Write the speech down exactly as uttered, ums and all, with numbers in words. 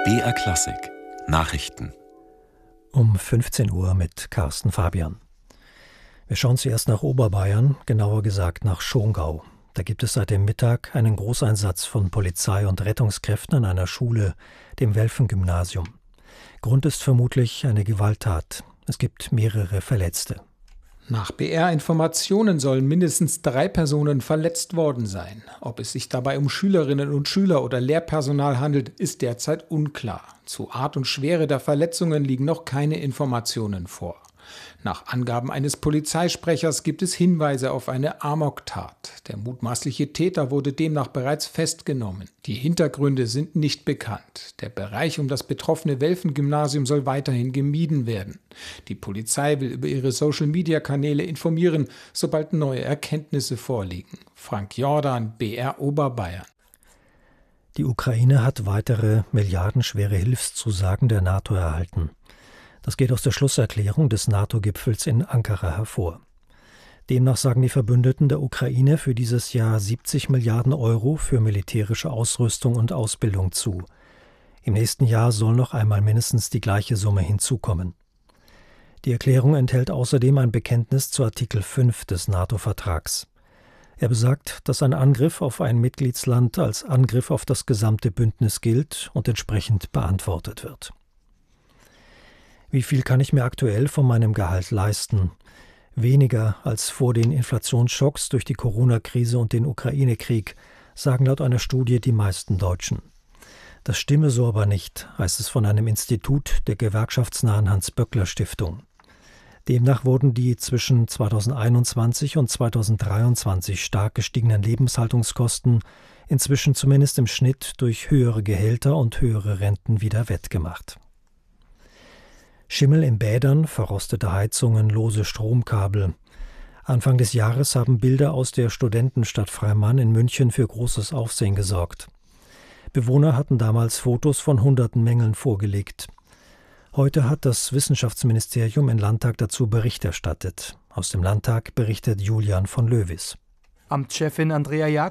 B R Klassik Nachrichten um fünfzehn Uhr mit Carsten Fabian. Wir schauen zuerst nach Oberbayern, genauer gesagt nach Schongau. Da gibt es seit dem Mittag einen Großeinsatz von Polizei und Rettungskräften an einer Schule, dem Welfen-Gymnasium. Grund ist vermutlich eine Gewalttat. Es gibt mehrere Verletzte. Nach B R-Informationen sollen mindestens drei Personen verletzt worden sein. Ob es sich dabei um Schülerinnen und Schüler oder Lehrpersonal handelt, ist derzeit unklar. Zu Art und Schwere der Verletzungen liegen noch keine Informationen vor. Nach Angaben eines Polizeisprechers gibt es Hinweise auf eine Amoktat. Der mutmaßliche Täter wurde demnach bereits festgenommen. Die Hintergründe sind nicht bekannt. Der Bereich um das betroffene Welfen-Gymnasium soll weiterhin gemieden werden. Die Polizei will über ihre Social-Media-Kanäle informieren, sobald neue Erkenntnisse vorliegen. Frank Jordan, B R Oberbayern. Die Ukraine hat weitere milliardenschwere Hilfszusagen der NATO erhalten. Das geht aus der Schlusserklärung des NATO-Gipfels in Ankara hervor. Demnach sagen die Verbündeten der Ukraine für dieses Jahr siebzig Milliarden Euro für militärische Ausrüstung und Ausbildung zu. Im nächsten Jahr soll noch einmal mindestens die gleiche Summe hinzukommen. Die Erklärung enthält außerdem ein Bekenntnis zu Artikel fünf des NATO-Vertrags. Er besagt, dass ein Angriff auf ein Mitgliedsland als Angriff auf das gesamte Bündnis gilt und entsprechend beantwortet wird. Wie viel kann ich mir aktuell von meinem Gehalt leisten? Weniger als vor den Inflationsschocks durch die Corona-Krise und den Ukraine-Krieg, sagen laut einer Studie die meisten Deutschen. Das stimme so aber nicht, heißt es von einem Institut der gewerkschaftsnahen Hans-Böckler-Stiftung. Demnach wurden die zwischen zweitausendeinundzwanzig und zweitausenddreiundzwanzig stark gestiegenen Lebenshaltungskosten inzwischen zumindest im Schnitt durch höhere Gehälter und höhere Renten wieder wettgemacht. Schimmel in Bädern, verrostete Heizungen, lose Stromkabel. Anfang des Jahres haben Bilder aus der Studentenstadt Freimann in München für großes Aufsehen gesorgt. Bewohner hatten damals Fotos von hunderten Mängeln vorgelegt. Heute hat das Wissenschaftsministerium im Landtag dazu Bericht erstattet. Aus dem Landtag berichtet Julian von Löwis. Amtschefin Andrea Jakob